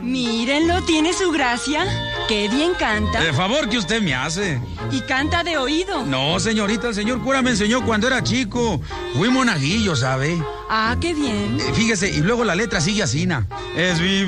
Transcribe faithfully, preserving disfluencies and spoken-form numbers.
Mírenlo, tiene su gracia. Qué bien canta. De favor que usted me hace. Y canta de oído. No, señorita, el señor cura me enseñó cuando era chico. Fui monaguillo, ¿sabe? Ah, qué bien. Eh, fíjese, y luego la letra sigue así, ¿na? Es mi